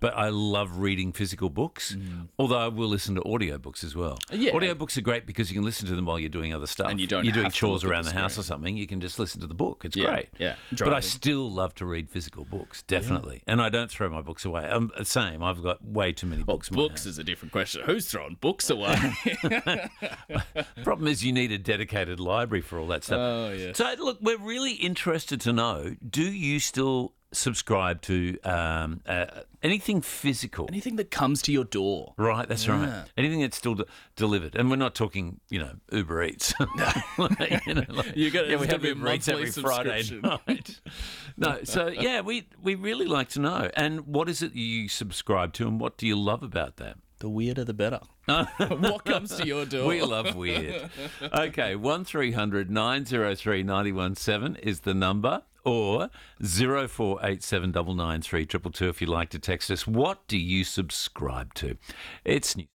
but I love reading physical books, although I will listen to audiobooks as well. Yeah. Audiobooks are great because you can listen to them while you're doing other stuff. And you don't You're doing have to chores look at around the the house or screen. something, you can just listen to the book. It's Yeah, great. yeah. But I Driving. still love to read physical books, definitely. And I don't throw my books away. I'm the same. I've got way too many books in my Books is a different question. Who's throwing books away? Problem is you need a dedicated library for all that stuff. Oh, yeah. So, look, we're really interested to know, do you still subscribe to anything physical? Anything that comes to your door. Right, that's right. Anything that's still delivered. And we're not talking, Uber Eats. You got we have to be a Uber Eats every monthly Friday subscription. night. No, so, yeah, we really like to know. And what is it you subscribe to and what do you love about that? The weirder, the better. What comes to your door? We love weird. Okay, 1300 903 917 is the number, or 0487 993 222 if you'd like to text us. What do you subscribe to? It's new.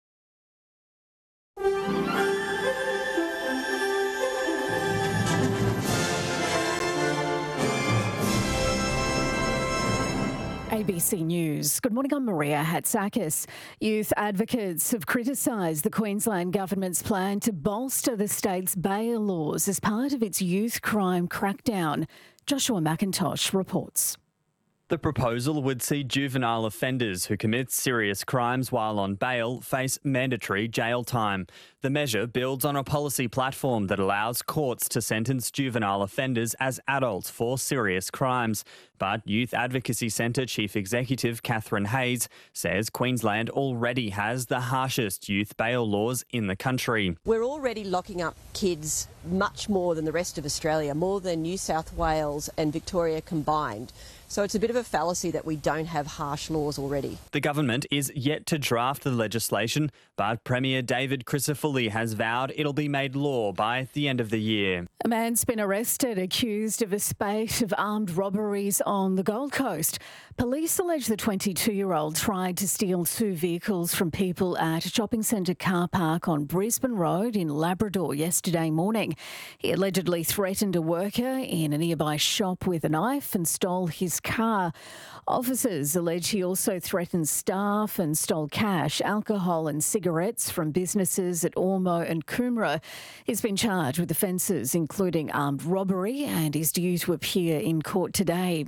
ABC News. Good morning, I'm Maria Hatzakis. Youth advocates have criticised the Queensland Government's plan to bolster the state's bail laws as part of its youth crime crackdown. Joshua McIntosh reports. The proposal would see juvenile offenders who commit serious crimes while on bail face mandatory jail time. The measure builds on a policy platform that allows courts to sentence juvenile offenders as adults for serious crimes. But Youth Advocacy Centre Chief Executive Catherine Hayes says Queensland already has the harshest youth bail laws in the country. We're already locking up kids much more than the rest of Australia, more than New South Wales and Victoria combined. So it's a bit of a fallacy that we don't have harsh laws already. The government is yet to draft the legislation, but Premier David Crisafulli has vowed it'll be made law by the end of the year. A man's been arrested accused of a spate of armed robberies on the Gold Coast. Police allege the 22-year-old tried to steal 2 vehicles from people at a shopping centre car park on Brisbane Road in Labrador yesterday morning. He allegedly threatened a worker in a nearby shop with a knife and stole his car. Officers allege he also threatened staff and stole cash, alcohol and cigarettes from businesses at Ormo and Coomera. He's been charged with offences including armed robbery and is due to appear in court today.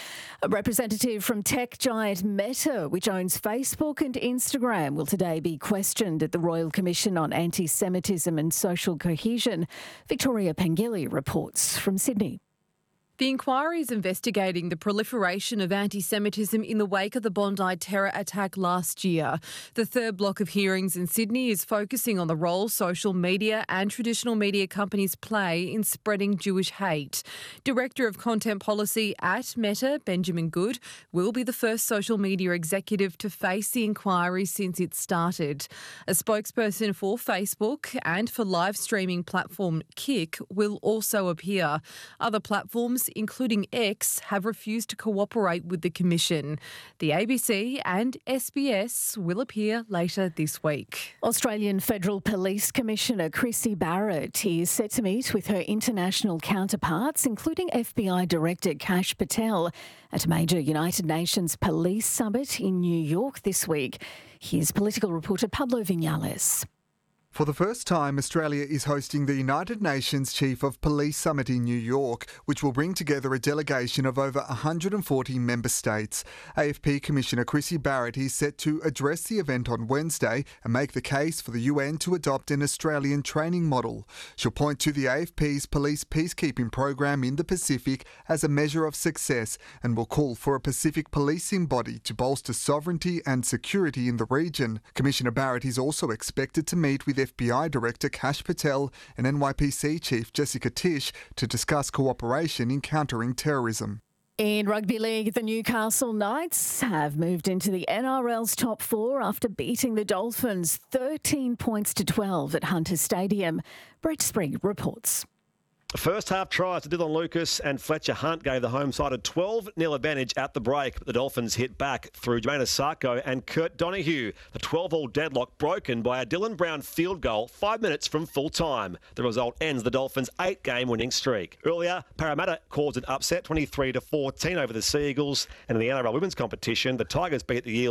A representative from tech giant Meta, which owns Facebook and Instagram, will today be questioned at the Royal Commission on Anti-Semitism and Social Cohesion. Victoria Pengilly reports from Sydney. The inquiry is investigating the proliferation of anti-Semitism in the wake of the Bondi terror attack last year. The third block of hearings in Sydney is focusing on the role social media and traditional media companies play in spreading Jewish hate. Director of Content Policy at Meta, Benjamin Good, will be the first social media executive to face the inquiry since it started. A spokesperson for Facebook and for live streaming platform Kick will also appear. Other platforms, including X, have refused to cooperate with the Commission. The ABC and SBS will appear later this week. Australian Federal Police Commissioner Chrissy Barrett is set to meet with her international counterparts, including FBI Director Kash Patel, at a major United Nations Police Summit in New York this week. Here's political reporter Pablo Vinales. For the first time, Australia is hosting the United Nations Chief of Police Summit in New York, which will bring together a delegation of over 140 member states. AFP Commissioner Chrissy Barrett is set to address the event on Wednesday and make the case for the UN to adopt an Australian training model. She'll point to the AFP's police peacekeeping program in the Pacific as a measure of success and will call for a Pacific policing body to bolster sovereignty and security in the region. Commissioner Barrett is also expected to meet with FBI Director Kash Patel and NYPC Chief Jessica Tisch to discuss cooperation in countering terrorism. In rugby league, the Newcastle Knights have moved into the NRL's top 4 after beating the Dolphins 13 points to 12 at Hunter Stadium. Brett Sprigg reports. First half tries to Dylan Lucas and Fletcher Hunt gave the home side a 12-0 advantage at the break, but the Dolphins hit back through Jermaine Asako and Kurt Donahue. The 12-all deadlock broken by a Dylan Brown field goal 5 minutes from full time. The result ends the Dolphins' 8-game winning streak. Earlier, Parramatta caused an upset 23-14 over the Sea Eagles, and in the NRL women's competition, the Tigers beat the Eels